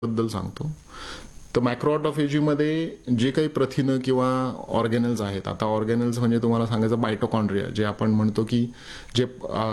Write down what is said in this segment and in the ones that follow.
बद्दल सांगतो. तर मॅक्रो ऑटोफेजीमध्ये जे काही प्रथिनं किंवा ऑर्गॅनल्स आहेत, आता ऑर्गॅनल्स म्हणजे तुम्हाला सांगायचं मायटोकॉन्ड्रिया, जे आपण म्हणतो की जे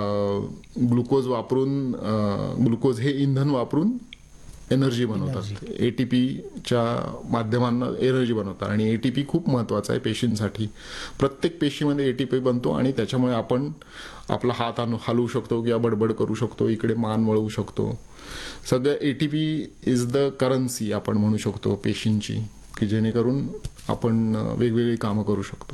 ग्लुकोज हे इंधन वापरून एनर्जी बनवतात, एटीपीच्या माध्यमांना एनर्जी बनवतात. आणि एटीपी खूप महत्वाचा आहे पेशींसाठी. प्रत्येक पेशीमध्ये एटीपी बनतो आणि त्याच्यामुळे आपण आपला हात हलवू शकतो किंवा बडबड करू शकतो, इकडे मान वळवू शकतो. सगळं एटीपी इज द करन्सी आपण म्हणू शकतो पेशींची, की जेणेकरून आपण वेगवेगळी कामं करू शकतो.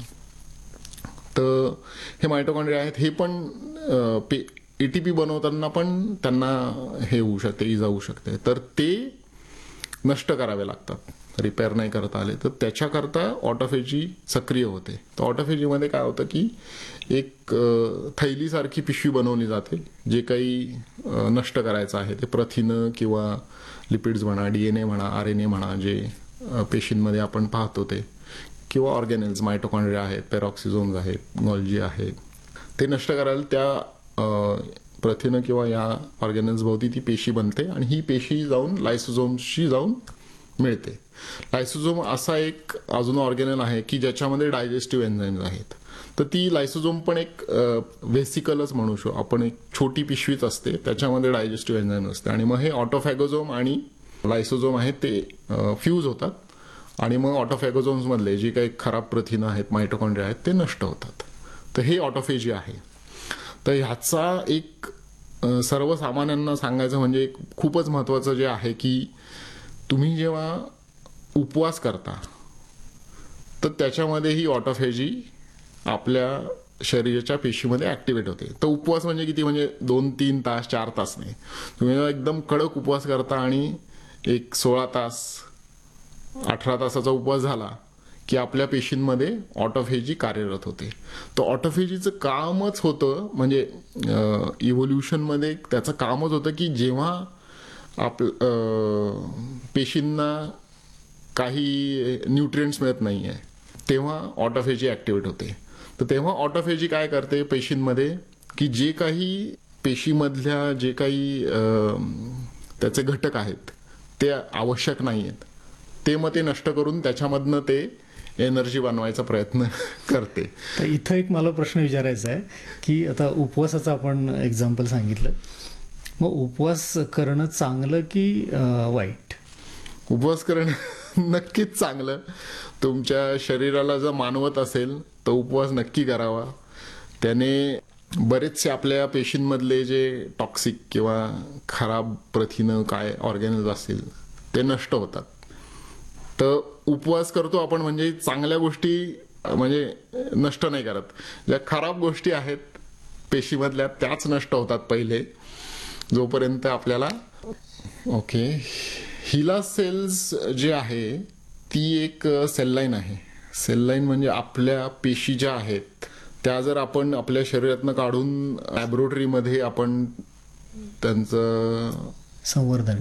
तर हे मायटोकॉन्ड्रिया आहेत, हे पण एटीपी बनवताना पण त्यांना हे होऊ शकते, इजा होऊ शकते. तर ते नष्ट करावे लागतात, रिपेअर नाही करता आले तर त्याच्याकरता ऑटोफेजी सक्रिय होते. तर ऑटोफेजीमध्ये काय होतं की एक थैलीसारखी पिशवी बनवली जाते. जे काही नष्ट करायचं आहे ते प्रथिनं किंवा लिपिड्स म्हणा, डीएनए म्हणा, आरएनए म्हणा, जे पेशींमध्ये आपण पाहतो ते, किंवा ऑर्गॅनल्स, मायटोकॉन्ड्रिया आहेत, पेरॉक्सिझोम्स आहेत, गॉल्जी आहेत, ते नष्ट करायला त्या प्रथिनं किंवा या ऑर्गॅनल्स भोवती ती पेशी बनते आणि ही पेशी जाऊन लायसोझोम्सशी जाऊन मिळते. लायसोझोम असा एक अजून ऑर्गॅनल आहे की ज्याच्यामध्ये डायजेस्टिव्ह एन्झाईम्स आहेत. तर ती लायसोझोम पण एक व्हेसिकलच म्हणू शकतो आपण, एक छोटी पिशवीच असते, त्याच्यामध्ये डायजेस्टिव्ह एन्झाईम असते. आणि मग हे ऑटोफॅगोझोम आणि लायसोझोम आहेत ते फ्यूज होतात आणि मग ऑटोफॅगोझोम्स मधले जे काही खराब प्रथिनं आहेत, मायटोकॉन्ड्रिया आहेत, ते नष्ट होतात. तर हे ऑटोफेजी आहे. तर ह्याचा एक सर्वसामान्यांना सांगायचं म्हणजे खूपच महत्वाचं जे आहे की तुम्ही जेव्हा उपवास करता तर त्याच्यामध्ये ही ऑटोफेजी आपल्या शरीराच्या पेशीमध्ये ऍक्टिव्हेट होते. तर उपवास म्हणजे किती, म्हणजे 2-3 तास 4 तास नाही. तुम्ही एकदम कडक उपवास करता आणि एक 16 तास 18 तासाचा उपवास झाला की आपल्या पेशींमध्ये ऑटोफेजी कार्यरत होते. तर ऑटोफेजीचं कामच होतं, म्हणजे इव्होल्युशनमध्ये त्याचं कामच होतं की जेव्हा पेशींना काही न्यूट्रिएंट्स मिळत नाहीये तेव्हा ऑटोफेजी ऍक्टिव्हेट होते. तर तेव्हा ऑटोफेजी काय करते पेशींमध्ये, की जे काही पेशीमधल्या जे काही त्याचे घटक आहेत ते आवश्यक नाहीयेत ते मग ते नष्ट करून त्याच्यामधनं ते एनर्जी बनवायचा प्रयत्न करते. तर इथं एक मला प्रश्न विचारायचा आहे की आता उपवासाचं आपण एक्झाम्पल सांगितलं, मग उपवास करणं चांगलं की वाईट? उपवास करणं नक्कीच चांगलं. तुमच्या शरीराला जर मानवत असेल तर उपवास नक्की करावा. त्याने बरेचसे आपल्या पेशींमधले जे टॉक्सिक किंवा खराब प्रथिनं काय ऑर्गॅनल्स असतील ते नष्ट होतात. तर उपवास करतो आपण म्हणजे चांगल्या गोष्टी म्हणजे नष्ट नाही करत, ज्या खराब गोष्टी आहेत पेशीमधल्या त्याच नष्ट होतात पहिले, जोपर्यंत आपल्याला ओके. हिला सेल्स जे आहे ती एक सेल लाईन आहे. सेल लाईन म्हणजे आपल्या पेशी ज्या आहेत त्या जर आपण आपल्या शरीरातनं काढून लॅबोरेटरीमध्ये आपण त्यांचं संवर्धन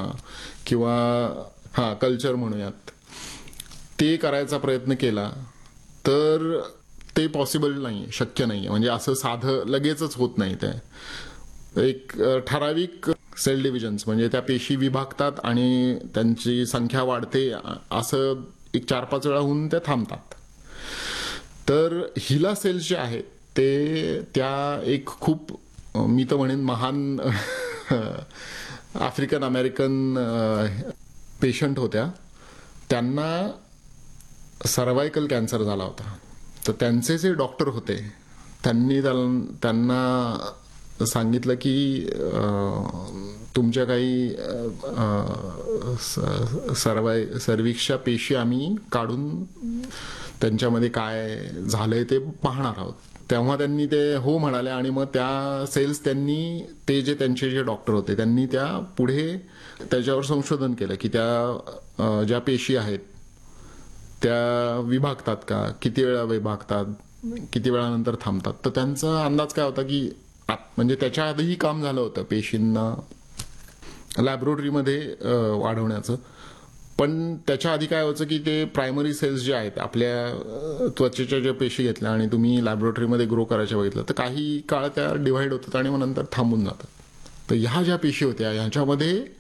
किंवा कल्चर म्हणूयात, ते करायचा प्रयत्न केला तर ते पॉसिबल नाहीये, शक्य नाहीये. म्हणजे असं साधं लगेचच होत नाही. ते एक ठराविक सेल डिव्हिजन्स म्हणजे त्या पेशी विभागतात आणि त्यांची संख्या वाढते, असं एक 4-5 वेळा होऊन त्या थांबतात. तर हिला सेल्स जे आहेत ते त्या एक खूप मी तर म्हणेन महान आफ्रिकन अमेरिकन पेशंट होत्या. त्यांना सर्वायकल कॅन्सर झाला होता. तर त्यांचे जे डॉक्टर होते त्यांनी त्यांना सांगितलं की तुमच्या काही सर्विक्सच्या पेशी आम्ही काढून त्यांच्यामध्ये काय झालंय ते पाहणार आहोत. तेव्हा त्यांनी ते हो म्हणाले आणि मग त्या सेल्स त्यांनी त्यांचे जे डॉक्टर होते त्यांनी त्या पुढे त्याच्यावर संशोधन केलं की त्या ज्या पेशी आहेत त्या विभागतात का, किती वेळा विभागतात, किती वेळानंतर थांबतात. तर त्यांचा अंदाज काय होता की म्हणजे त्याच्या आधीही काम झालं होतं पेशींना लॅबोरेटरीमध्ये वाढवण्याचं, पण त्याच्या आधी काय व्हायचं की ते प्रायमरी सेल्स जे आहेत आपल्या त्वचेच्या ज्या पेशी घेतल्या आणि तुम्ही लॅबोरेटरीमध्ये ग्रो करायच्या बघितलं तर काही काळ त्या डिव्हाइड होतात आणि मग नंतर थांबून जातात. तर ह्या ज्या पेशी होत्या ह्याच्यामध्ये